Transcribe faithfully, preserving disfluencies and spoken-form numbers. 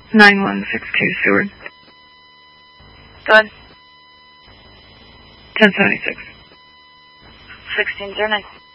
nine one six two, Seward. Go ahead. ten seventy-six. sixteen oh nine.